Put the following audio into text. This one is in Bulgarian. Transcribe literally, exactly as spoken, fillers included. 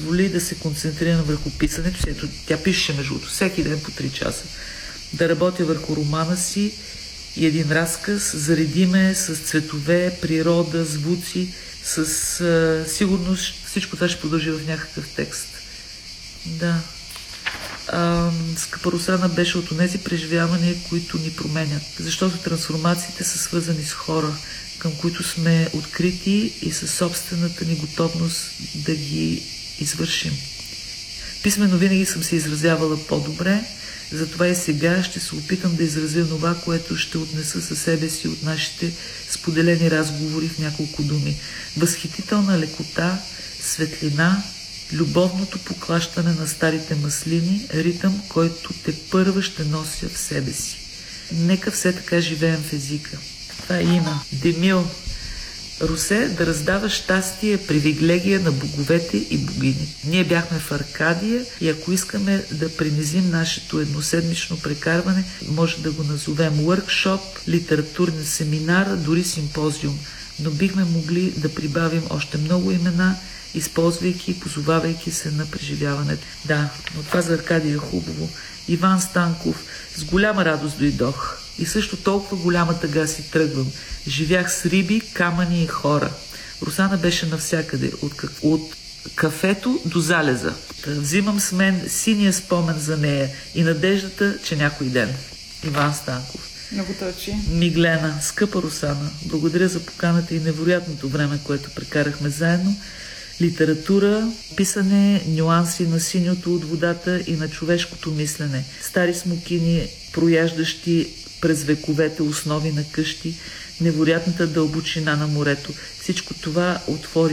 позволи да се концентрирам върху писането си. Ето, тя пише между другото всеки ден по три часа. Да работя върху романа си и един разказ, зареди ме с цветове, природа, звуци, с а, сигурност всичко това ще продължи в някакъв текст. Да. А, Скъпа Русана беше от тези преживявания, които ни променят. Защото трансформациите са свързани с хора, към които сме открити и със собствената ни готовност да ги извършим. Писмено винаги съм се изразявала по-добре, затова и сега ще се опитам да изразя това, което ще отнеса със себе си от нашите споделени разговори в няколко думи. Възхитителна лекота, светлина, любовното поклащане на старите маслини, ритъм, който тепърва ще нося в себе си. Нека все така живеем в езика. Това е Ина. Демил. Русе, да раздава щастие е привилегия на боговете и богини. Ние бяхме в Аркадия и ако искаме да принизим нашето едноседмично прекарване, може да го назовем workshop, литературен семинар, дори симпозиум. Но бихме могли да прибавим още много имена, използвайки и позовавайки се на преживяването. Да, но това за Аркадия е хубаво. Иван Станков. С голяма радост дойдох. И също толкова голяма тъга си тръгвам. Живях с риби, камъни и хора. Русана беше навсякъде, от, от кафето до залеза. Взимам с мен синия спомен за нея и надеждата, че някой ден. Иван Станков. Много точи. Миглена, скъпа Русана, благодаря за поканата и невероятното време, което прекарахме заедно. Литература, писане, нюанси на синьото от водата и на човешкото мислене. Стари смокини, прояждащи през вековете основи на къщи, невероятната дълбочина на морето. Всичко това отвори